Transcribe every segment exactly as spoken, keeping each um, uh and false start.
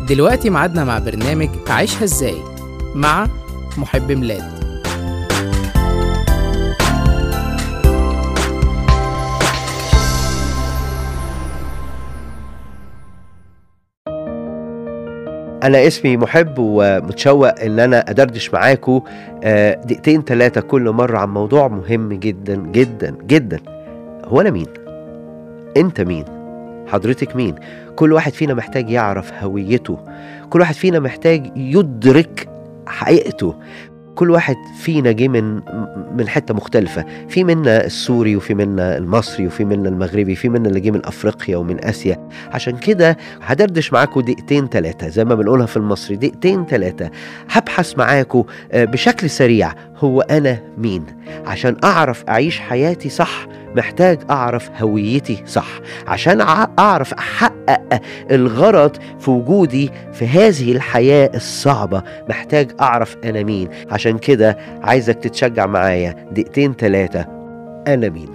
دلوقتي ميعادنا مع برنامج عيشها ازاي مع محب ميلاد. أنا اسمي محب ومتشوق إن أنا أدردش معاكم دقيقتين ثلاثة كل مرة عن موضوع مهم جدا جدا جدا. هو أنا مين؟ أنت مين؟ حضرتك مين؟ كل واحد فينا محتاج يعرف هويته، كل واحد فينا محتاج يدرك حقيقته. كل واحد فينا جه من من حته مختلفه، في منا السوري وفي منا المصري وفي منا المغربي، في منا اللي جه من افريقيا ومن اسيا. عشان كده هدردش معاكم دقيقتين ثلاثه زي ما بنقولها في المصري، دقيقتين ثلاثه هبحث معاكم بشكل سريع هو انا مين. عشان اعرف اعيش حياتي صح محتاج اعرف هويتي صح، عشان اعرف احقق الغرض في وجودي في هذه الحياة الصعبة محتاج اعرف انا مين. عشان كده عايزك تتشجع معايا دقيقتين ثلاثة. انا مين؟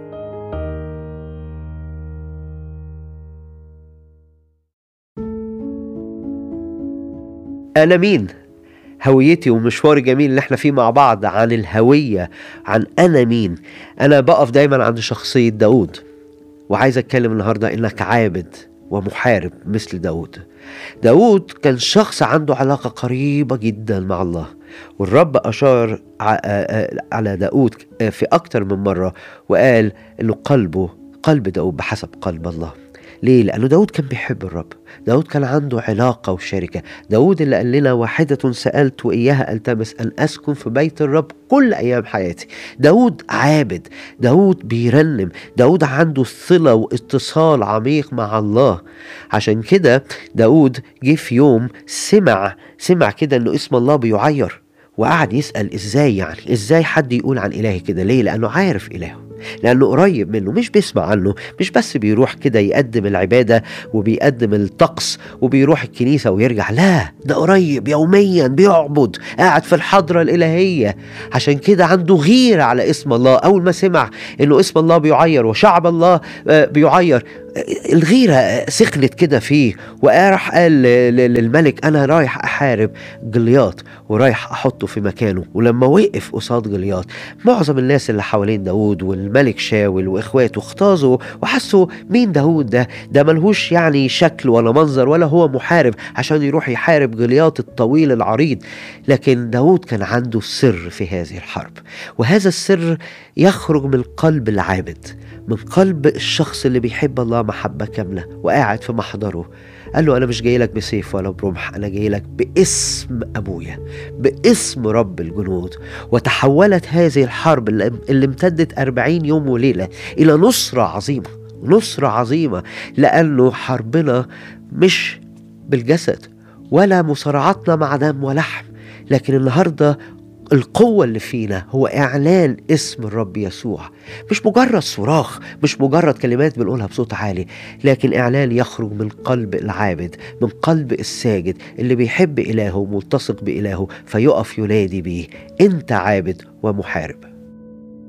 انا مين؟ هويتي ومشوار جميل اللي احنا فيه مع بعض عن الهوية، عن أنا مين. أنا بقف دايما عند شخصية داود، وعايز أتكلم النهاردة إنك عابد ومحارب مثل داود. داود كان شخص عنده علاقة قريبة جدا مع الله، والرب أشار على داود في أكتر من مرة وقال إنه قلبه قلب داود بحسب قلب الله. ليه؟ لأنه داود كان بيحب الرب، داود كان عنده علاقة وشركة. داود اللي قال لنا واحدة سألت وإياها ألتمس أن أسكن في بيت الرب كل أيام حياتي. داود عابد، داود بيرنم، داود عنده صلة واتصال عميق مع الله. عشان كده داود جه في يوم سمع سمع كده أنه اسم الله بيعير، وقعد يسأل إزاي، يعني إزاي حد يقول عن إلهي كده؟ ليه؟ لأنه عارف إلهه، لأنه قريب منه، مش بيسمع عنه، مش بس بيروح كده يقدم العبادة وبيقدم الطقس وبيروح الكنيسة ويرجع، لا ده قريب يوميا بيعبد، قاعد في الحضرة الإلهية. عشان كده عنده غيرة على اسم الله. أول ما سمع إنه اسم الله بيعير وشعب الله بيعير، الغيرة سخنت كده فيه، وراح قال للملك أنا رايح أحارب جليات ورايح أحطه في مكانه. ولما وقف قصاد جليات، معظم الناس اللي حوالين داود والملك شاول وإخواته اختازوا وحسوا مين داود ده؟ ده ملهوش يعني شكل ولا منظر ولا هو محارب عشان يروح يحارب جليات الطويل العريض. لكن داود كان عنده سر في هذه الحرب، وهذا السر يخرج من قلب العابد، من قلب الشخص اللي بيحب الله محبة كاملة وقاعد في محضره. قال له أنا مش جاي لك بسيف ولا برمح، أنا جاي لك باسم أبويا، باسم رب الجنود. وتحولت هذه الحرب اللي امتدت أربعين يوم وليلة إلى نصرة عظيمة، نصرة عظيمة، لأنه حربنا مش بالجسد ولا مصارعتنا مع دم ولحم، لكن النهاردة القوة اللي فينا هو إعلان اسم الرب يسوع. مش مجرد صراخ، مش مجرد كلمات بنقولها بصوت عالي، لكن إعلان يخرج من قلب العابد، من قلب الساجد اللي بيحب إلهه وملتصق بإلهه، فيقف ينادي بيه أنت عابد ومحارب.